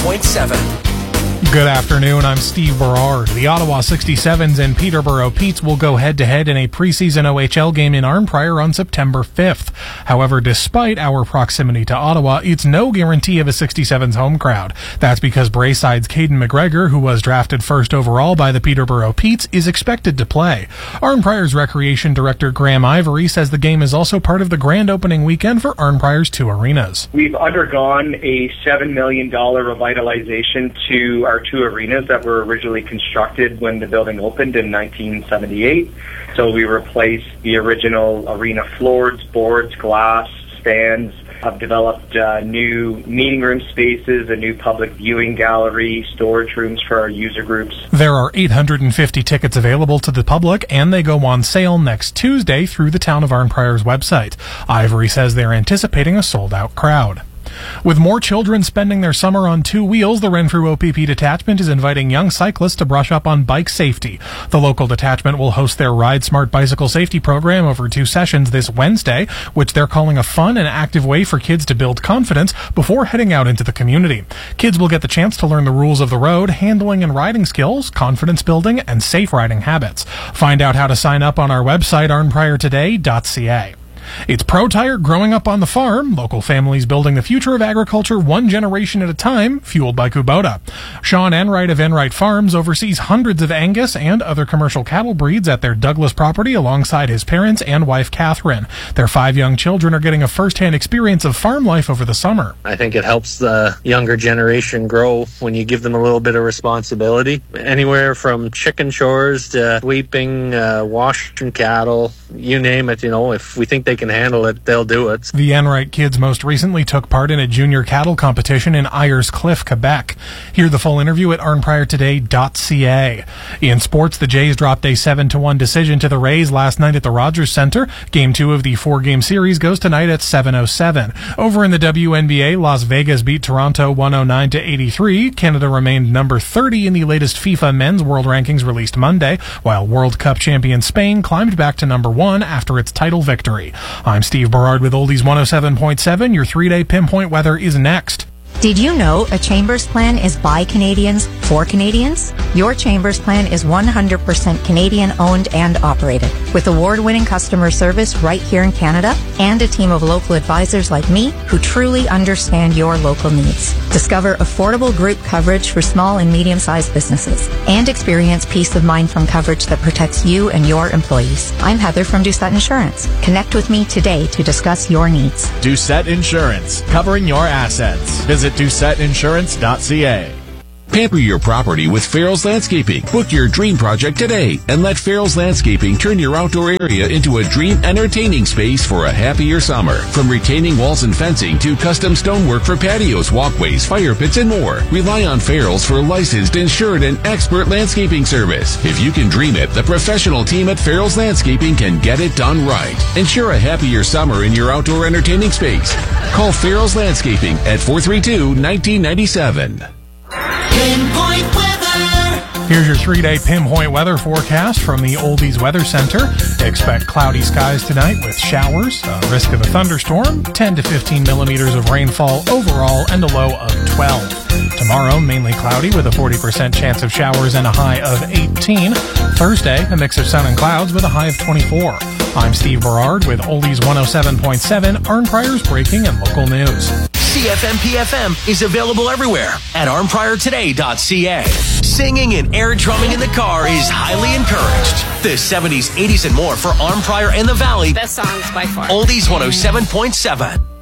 107.7. Good afternoon, I'm Steve Berard. The Ottawa 67s and Peterborough Petes will go head-to-head in a preseason OHL game in Arnprior on September 5th. However, despite our proximity to Ottawa, it's no guarantee of a 67s home crowd. That's because Brayside's Caden McGregor, who was drafted first overall by the Peterborough Petes, is expected to play. Arnprior's Recreation Director Graham Ivory says the game is also part of the grand opening weekend for Arnprior's two arenas. We've undergone a $7 million revitalization to our two arenas that were originally constructed when the building opened in 1978. So we replaced the original arena floors, boards, glass, stands. Have developed new meeting room spaces, a new public viewing gallery, storage rooms for our user groups. There are 850 tickets available to the public, and they go on sale next Tuesday through the Town of Arnprior's website. Ivory says they're anticipating a sold-out crowd. With more children spending their summer on two wheels, the Renfrew OPP detachment is inviting young cyclists to brush up on bike safety. The local detachment will host their Ride Smart bicycle safety program over 2 sessions this Wednesday, which they're calling a fun and active way for kids to build confidence before heading out into the community. Kids will get the chance to learn the rules of the road, handling and riding skills, confidence building, and safe riding habits. Find out how to sign up on our website, arnpriortoday.ca. It's Pro Tire growing up on the farm. Local families building the future of agriculture one generation at a time, fueled by Kubota. Sean Enright of Enright Farms oversees hundreds of Angus and other commercial cattle breeds at their Douglas property alongside his parents and wife Catherine. Their 5 young children are getting a first-hand experience of farm life over the summer. I think it helps the younger generation grow when you give them a little bit of responsibility. Anywhere from chicken chores to sweeping, washing cattle, you name it. If we think they can handle it, they'll do it. The Enright kids most recently took part in a junior cattle competition in Ayers Cliff, Quebec. Hear the full interview at arnpriortoday.ca. In sports, the Jays dropped a 7-1 decision to the Rays last night at the Rogers Centre. Game 2 of the 4-game series goes tonight at 7:07. Over in the WNBA, Las Vegas beat Toronto 109-83. Canada remained number 30 in the latest FIFA Men's World Rankings released Monday, while World Cup champion Spain climbed back to number 1 after its title victory. I'm Steve Berard with Oldies 107.7. Your 3-day pinpoint weather is next. Did you know a Chambers plan is by Canadians for Canadians? Your Chambers plan is 100% Canadian owned and operated, with award-winning customer service right here in Canada and a team of local advisors like me who truly understand your local needs. Discover affordable group coverage for small and medium-sized businesses and experience peace of mind from coverage that protects you and your employees. I'm Heather from Doucette Insurance. Connect with me today to discuss your needs. Doucette Insurance, covering your assets. Visit DoucetteInsurance.ca. Pamper your property with Farrell's Landscaping. Book your dream project today and let Farrell's Landscaping turn your outdoor area into a dream entertaining space for a happier summer. From retaining walls and fencing to custom stonework for patios, walkways, fire pits, and more. Rely on Farrell's for licensed, insured, and expert landscaping service. If you can dream it, the professional team at Farrell's Landscaping can get it done right. Ensure a happier summer in your outdoor entertaining space. Call Farrell's Landscaping at 432-1997. Pinpoint weather. Here's your 3-day pinpoint weather forecast from the Oldies Weather Center. Expect cloudy skies tonight with showers, a risk of a thunderstorm, 10 to 15 millimeters of rainfall overall, and a low of 12. Tomorrow, mainly cloudy with a 40% chance of showers and a high of 18. Thursday, a mix of sun and clouds with a high of 24. I'm Steve Berard with Oldies 107.7, Arnprior's breaking and local news. CFMP-FM is available everywhere at arnpriortoday.ca. Singing and air drumming in the car is highly encouraged. The 70s, 80s, and more for Arnprior and the Valley. Best songs by far. Oldies 107.7.